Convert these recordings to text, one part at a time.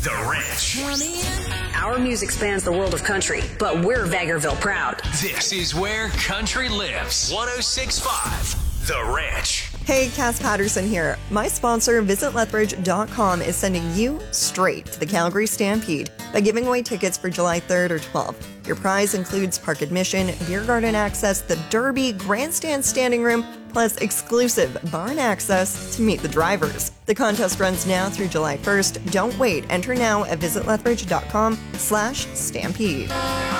The Ranch. Our music spans the world of country, but we're Vegreville proud. This is where country lives. 106.5 The Ranch. Hey, Cass Patterson here. My sponsor, VisitLethbridge.com, is sending you straight to the Calgary Stampede by giving away tickets for July 3rd or 12th. Your prize includes park admission, beer garden access, the Derby, grandstand standing room, plus exclusive barn access to meet the drivers. The contest runs now through July 1st. Don't wait. Enter now at visitlethbridge.com/stampede.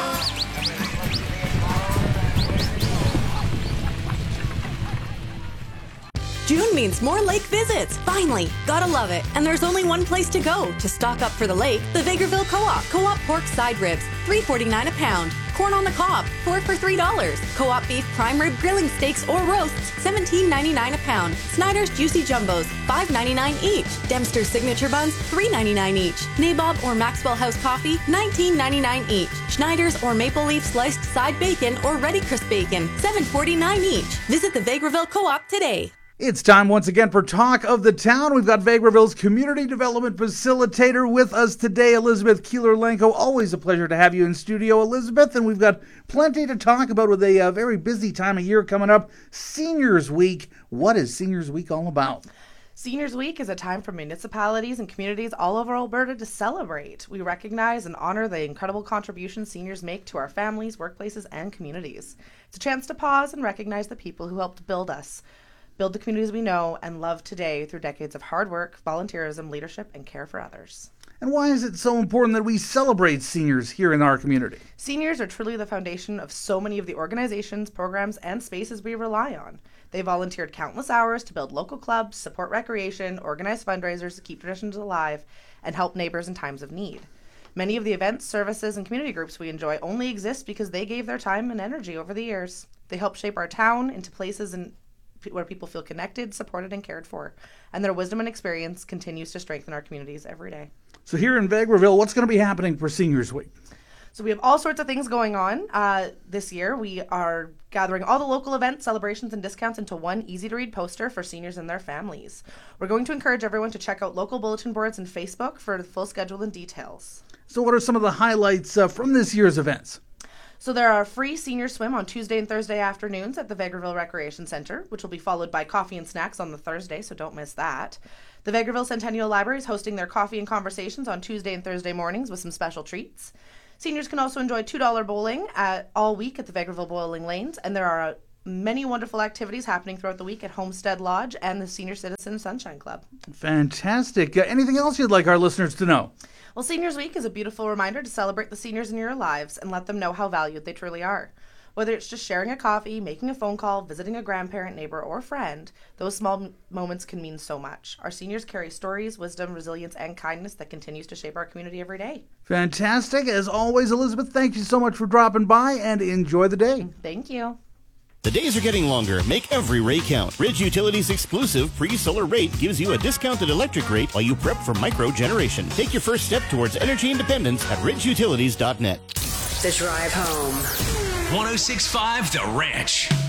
June means more lake visits. Finally, gotta love it. And there's only one place to go to stock up for the lake. The Vegreville Co-op. Co-op pork side ribs, $3.49 a pound. Corn on the cob, 4 for $3. Co-op beef prime rib grilling steaks or roasts, $17.99 a pound. Snyder's juicy jumbos, $5.99 each. Dempster's signature buns, $3.99 each. Nabob or Maxwell House coffee, $19.99 each. Schneider's or Maple Leaf sliced side bacon or Ready Crisp bacon, $7.49 each. Visit the Vegreville Co-op today. It's time once again for Talk of the Town. We've got Vegreville's Community Development Facilitator with us today, Elizabeth Keeler-Lenko. Always a pleasure to have you in studio, Elizabeth. And we've got plenty to talk about with a very busy time of year coming up. Seniors Week. What is Seniors Week all about? Seniors Week is a time for municipalities and communities all over Alberta to celebrate. We recognize and honor the incredible contributions seniors make to our families, workplaces, and communities. It's a chance to pause and recognize the people who helped build us, build the communities we know and love today through decades of hard work, volunteerism, leadership, and care for others. And why is it so important that we celebrate seniors here in our community? Seniors are truly the foundation of so many of the organizations, programs, and spaces we rely on. They volunteered countless hours to build local clubs, support recreation, organize fundraisers to keep traditions alive, and help neighbors in times of need. Many of the events, services, and community groups we enjoy only exist because they gave their time and energy over the years. They help shape our town into places where people feel connected, supported, and cared for. And their wisdom and experience continues to strengthen our communities every day. So here in Vegreville, what's going to be happening for Seniors Week? So we have all sorts of things going on this year. We are gathering all the local events, celebrations, and discounts into one easy-to-read poster for seniors and their families. We're going to encourage everyone to check out local bulletin boards and Facebook for the full schedule and details. So what are some of the highlights from this year's events? So there are free senior swim on Tuesday and Thursday afternoons at the Vegreville Recreation Centre, which will be followed by coffee and snacks on the Thursday, so don't miss that. The Vegreville Centennial Library is hosting their coffee and conversations on Tuesday and Thursday mornings with some special treats. Seniors can also enjoy $2 bowling all week at the Vegreville Bowling Lanes, and there are many wonderful activities happening throughout the week at Homestead Lodge and the Senior Citizen Sunshine Club. Fantastic. Anything else you'd like our listeners to know? Well, Seniors Week is a beautiful reminder to celebrate the seniors in your lives and let them know how valued they truly are. Whether it's just sharing a coffee, making a phone call, visiting a grandparent, neighbor, or friend, those small moments can mean so much. Our seniors carry stories, wisdom, resilience, and kindness that continues to shape our community every day. Fantastic. As always, Elizabeth, thank you so much for dropping by and enjoy the day. Thank you. The days are getting longer. Make every rate count. Ridge Utilities' exclusive pre-solar rate gives you a discounted electric rate while you prep for micro-generation. Take your first step towards energy independence at ridgeutilities.net. The Drive Home. 106.5 The Ranch.